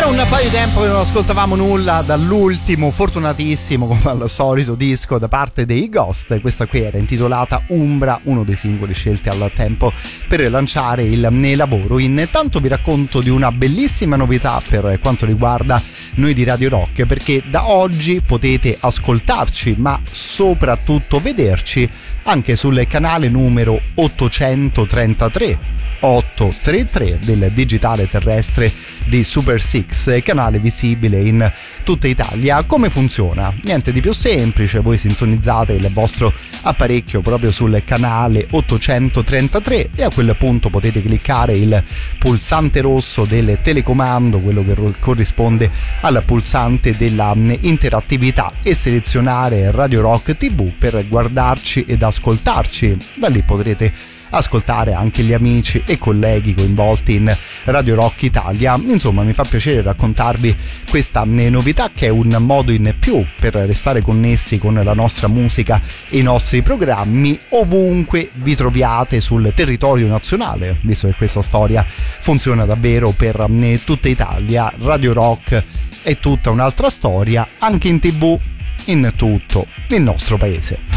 un paio di tempo che non ascoltavamo nulla dall'ultimo fortunatissimo, come al solito, disco da parte dei Ghost. Questa qui era intitolata Umbra, uno dei singoli scelti al tempo per lanciare il lavoro. Intanto vi racconto di una bellissima novità per quanto riguarda noi di Radio Rock, perché da oggi potete ascoltarci, ma soprattutto vederci anche sul canale numero 833 del digitale terrestre di Super Six, canale visibile in tutta Italia. Come funziona? Niente di più semplice, voi sintonizzate il vostro apparecchio proprio sul canale 833 e a quel punto potete cliccare il pulsante rosso del telecomando, quello che corrisponde al pulsante della interattività, e selezionare Radio Rock TV per guardarci ed ascoltarci. Da lì potrete ascoltare anche gli amici e colleghi coinvolti in Radio Rock Italia. Insomma, mi fa piacere raccontarvi questa novità, che è un modo in più per restare connessi con la nostra musica e i nostri programmi ovunque vi troviate sul territorio nazionale, visto che questa storia funziona davvero per tutta Italia. Radio Rock è tutta un'altra storia, anche in TV, in tutto il nostro paese.